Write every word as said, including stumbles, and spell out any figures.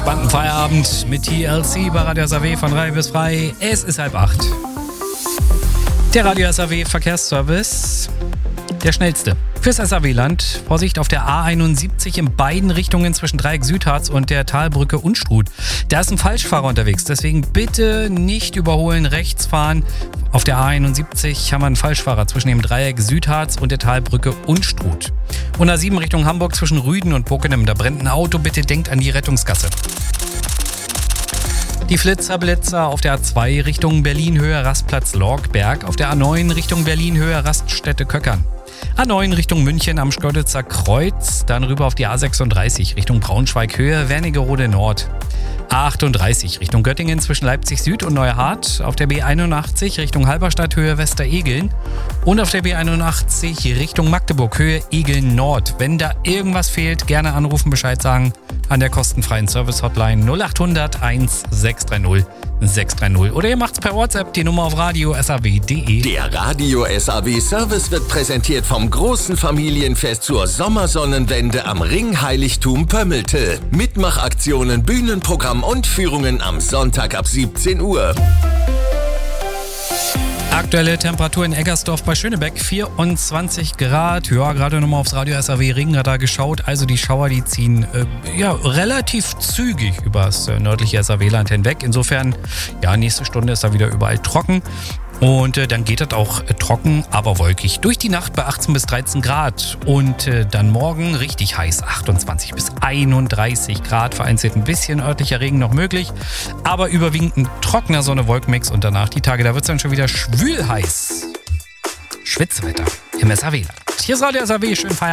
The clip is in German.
entspannten Feierabend mit T L C bei Radio S A W von drei bis frei. Es ist halb acht. Der Radio S A W Verkehrsservice, der schnellste fürs S A W-Land. Vorsicht auf der A einundsiebzig in beiden Richtungen zwischen Dreieck Südharz und der Talbrücke Unstrut. Da ist ein Falschfahrer unterwegs, deswegen bitte nicht überholen, rechts fahren. Auf der A einundsiebzig haben wir einen Falschfahrer zwischen dem Dreieck Südharz und der Talbrücke Unstrut. Und A sieben Richtung Hamburg zwischen Rüden und Bockenem, da brennt ein Auto, bitte denkt an die Rettungsgasse. Die Flitzerblitzer auf der A zwei Richtung Berlin-Höhe Rastplatz Lorgberg, auf der A neun Richtung Berlin-Höhe Raststätte Köckern. A neun Richtung München am Schkeuditzer Kreuz, dann rüber auf die A sechsunddreißig Richtung Braunschweig-Höhe Wernigerode Nord. A achtunddreißig Richtung Göttingen zwischen Leipzig Süd und Neuhardt, auf der B einundachtzig Richtung Halberstadt Höhe Westeregeln und auf der B einundachtzig Richtung Magdeburg Höhe Egeln Nord. Wenn da irgendwas fehlt, gerne anrufen, Bescheid sagen an der kostenfreien Service-Hotline null achthundert eins sechs drei null sechs drei null oder ihr macht's per WhatsApp, die Nummer auf radio s a w punkt d e. Der Radio S A W Service wird präsentiert vom großen Familienfest zur Sommersonnenwende am Ringheiligtum Pömmelte. Mitmachaktionen, Bühnenprogramm und Führungen am Sonntag ab siebzehn Uhr. Aktuelle Temperatur in Eggersdorf bei Schönebeck, vierundzwanzig Grad. Ja, gerade nochmal aufs Radio S A W Regenradar geschaut. Also die Schauer, die ziehen äh, ja relativ zügig übers äh, nördliche S A W-Land hinweg. Insofern, ja, nächste Stunde ist da wieder überall trocken. Und äh, dann geht das auch äh, trocken, aber wolkig. Durch die Nacht bei achtzehn bis dreizehn Grad. Und äh, dann morgen richtig heiß, achtundzwanzig bis einunddreißig Grad. Vereinzelt ein bisschen örtlicher Regen noch möglich. Aber überwiegend ein trockener Sonne-Wolkenmix. Und danach die Tage, da wird es dann schon wieder schwül heiß. Schwitzwetter im S A W-Land. Hier ist Radio S A W, schönen Feierabend.